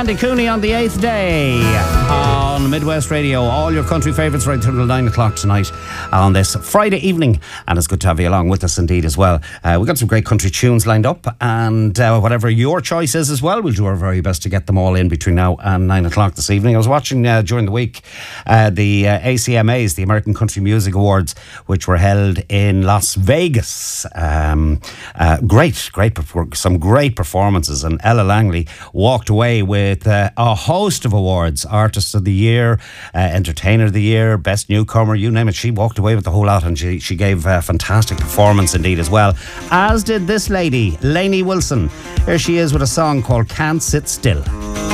Andy Cooney on the 8th day on Midwest Radio. All your country favourites right through till 9 o'clock tonight on this Friday evening. And it's good to have you along with us indeed as well. We've got some great country tunes lined up, and whatever your choice is as well, we'll do our very best to get them all in between now and 9 o'clock this evening. I was watching during the week the ACMAs, the American Country Music Awards, which were held in Las Vegas. Some great performances, and Ella Langley walked away with a host of awards: Artist of the Year, Entertainer of the Year, Best Newcomer, you name it. She walked away with the whole lot, and she gave a fantastic performance indeed as well, as did this lady, Lainey Wilson. Here she is with a song called Can't Sit Still.